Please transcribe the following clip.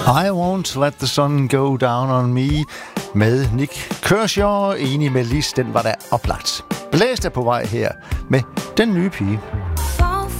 I Won't Let the Sun Go Down on Me med Nick Kershaw. Enig med Lis, den var der oplagt. Blæst er på vej her med Den Nye Pige.